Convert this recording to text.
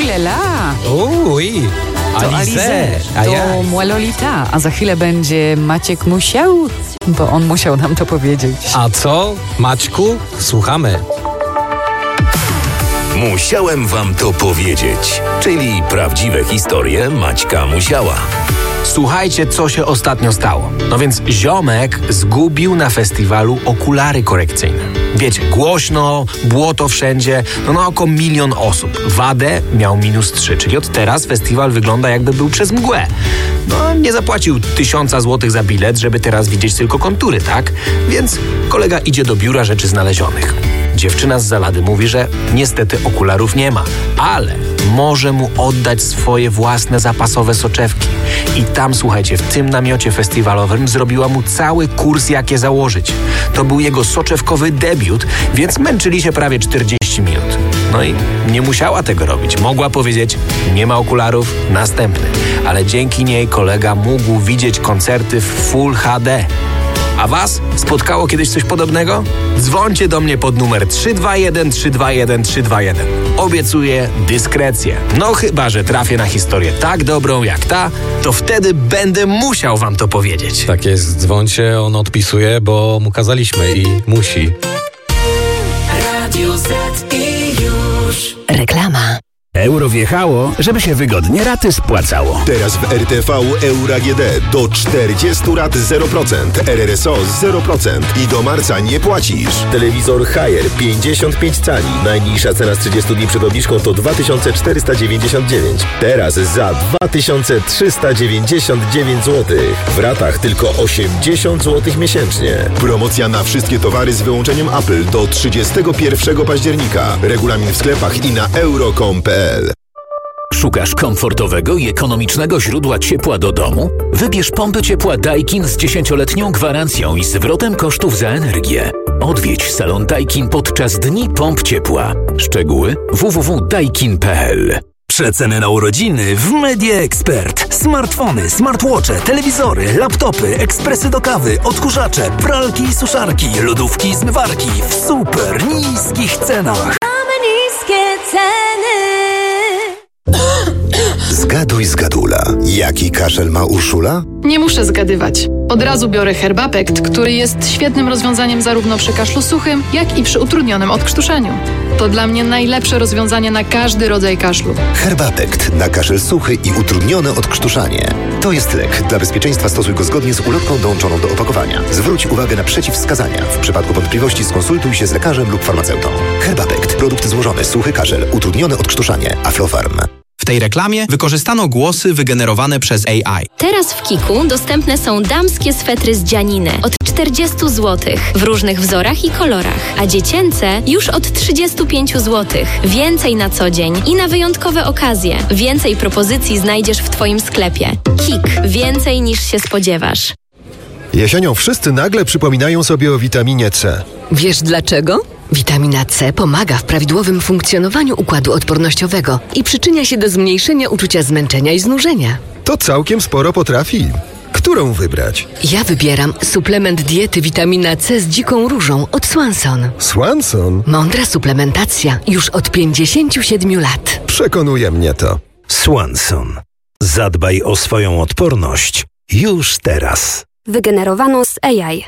Lela. Uj, To Alizé, to Moi Lolita, a za chwilę będzie Maciek Musiał, bo on musiał nam to powiedzieć. A co, Maćku? Słuchamy. Musiałem wam to powiedzieć, czyli prawdziwe historie Maćka Musiała. Słuchajcie, co się ostatnio stało. No więc ziomek zgubił na festiwalu okulary korekcyjne. Wiecie, głośno, błoto wszędzie, no na oko 1 000 000 osób. Wadę miał -3, czyli od teraz festiwal wygląda jakby był przez mgłę. No, nie zapłacił 1000 złotych za bilet, żeby teraz widzieć tylko kontury, tak? Więc kolega idzie do biura rzeczy znalezionych. Dziewczyna z Zalady mówi, że niestety okularów nie ma, ale może mu oddać swoje własne zapasowe soczewki. I tam, słuchajcie, w tym namiocie festiwalowym zrobiła mu cały kurs, jak je założyć. To był jego soczewkowy debiut, więc męczyli się prawie 40 minut. No i nie musiała tego robić. Mogła powiedzieć, nie ma okularów, następny. Ale dzięki niej kolega mógł widzieć koncerty w Full HD. A was spotkało kiedyś coś podobnego? Dzwońcie do mnie pod numer 321 321 321. Obiecuję dyskrecję. No chyba że trafię na historię tak dobrą jak ta, to wtedy będę musiał wam to powiedzieć. Tak jest, dzwońcie, on odpisuje, bo mu kazaliśmy i musi. Radio Z i już. Reklama. Euro wjechało, żeby się wygodnie raty spłacało. Teraz w RTV Euro AGD do 40 rat 0%, RRSO 0% i do marca nie płacisz. Telewizor Haier 55 cali. Najniższa cena z 30 dni przed obniżką to 2499. Teraz za 2399 zł. W ratach tylko 80 zł miesięcznie. Promocja na wszystkie towary z wyłączeniem Apple do 31 października. Regulamin w sklepach i na euro.com.pl. Szukasz komfortowego i ekonomicznego źródła ciepła do domu? Wybierz pompy ciepła Daikin z 10-letnią gwarancją i zwrotem kosztów za energię. Odwiedź salon Daikin podczas Dni Pomp Ciepła. Szczegóły www.daikin.pl. Przeceny na urodziny w Media Expert. Smartfony, smartwatche, telewizory, laptopy, ekspresy do kawy, odkurzacze, pralki i suszarki, lodówki i zmywarki w super niskich cenach. Mamy niskie ceny. Zgaduj zgadula. Jaki kaszel ma Urszula? Nie muszę zgadywać. Od razu biorę Herbapekt, który jest świetnym rozwiązaniem zarówno przy kaszlu suchym, jak i przy utrudnionym odkrztuszeniu. To dla mnie najlepsze rozwiązanie na każdy rodzaj kaszlu. Herbapekt na kaszel suchy i utrudnione odkrztuszanie. To jest lek. Dla bezpieczeństwa stosuj go zgodnie z ulotką dołączoną do opakowania. Zwróć uwagę na przeciwwskazania. W przypadku wątpliwości skonsultuj się z lekarzem lub farmaceutą. Herbapekt. Produkt złożony. Suchy kaszel. Utrudnione odkrztuszanie. Aflofarm. W tej reklamie wykorzystano głosy wygenerowane przez AI. Teraz w Kiku dostępne są damskie swetry z dzianiny od 40 zł w różnych wzorach i kolorach, a dziecięce już od 35 zł. Więcej na co dzień i na wyjątkowe okazje. Więcej propozycji znajdziesz w Twoim sklepie. Kik. Więcej niż się spodziewasz. Jesienią wszyscy nagle przypominają sobie o witaminie C. Wiesz dlaczego? Witamina C pomaga w prawidłowym funkcjonowaniu układu odpornościowego i przyczynia się do zmniejszenia uczucia zmęczenia i znużenia. To całkiem sporo potrafi. Którą wybrać? Ja wybieram suplement diety witamina C z dziką różą od Swanson. Swanson? Mądra suplementacja już od 57 lat. Przekonuje mnie to. Swanson. Zadbaj o swoją odporność już teraz. Wygenerowano z AI.